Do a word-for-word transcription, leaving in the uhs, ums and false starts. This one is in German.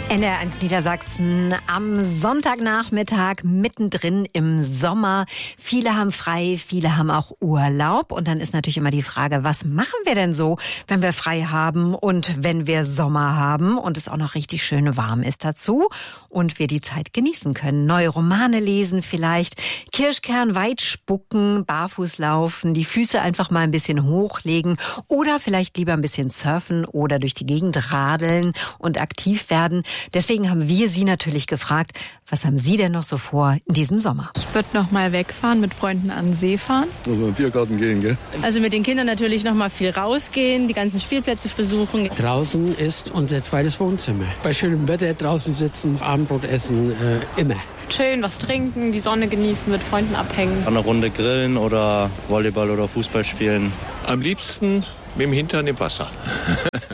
N D R eins Niedersachsen am Sonntagnachmittag mittendrin im Sommer. Viele haben frei, viele haben auch Urlaub. Und dann ist natürlich immer die Frage, was machen wir denn so, wenn wir frei haben und wenn wir Sommer haben und es auch noch richtig schön warm ist dazu und wir die Zeit genießen können. Neue Romane lesen vielleicht, Kirschkern weit spucken, barfuß laufen, die Füße einfach mal ein bisschen hochlegen oder vielleicht lieber ein bisschen surfen oder durch die Gegend radeln und aktiv werden. Deswegen haben wir Sie natürlich gefragt, was haben Sie denn noch so vor in diesem Sommer? Ich würde noch mal wegfahren, mit Freunden an den See fahren. Also in den Biergarten gehen, gell? Also mit den Kindern natürlich noch mal viel rausgehen, die ganzen Spielplätze besuchen. Draußen ist unser zweites Wohnzimmer. Bei schönem Wetter draußen sitzen, Abendbrot essen, äh, immer. Chillen, was trinken, die Sonne genießen, mit Freunden abhängen. Eine Runde grillen oder Volleyball oder Fußball spielen. Am liebsten mit dem Hintern im Wasser.